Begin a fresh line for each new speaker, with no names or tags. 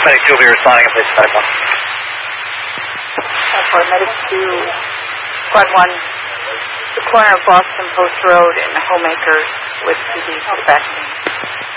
Medic 2 will be responding in place 5-1.
For Medic 2, Squad 1, the corner of Boston Post Road and Homeacre with PD for the back.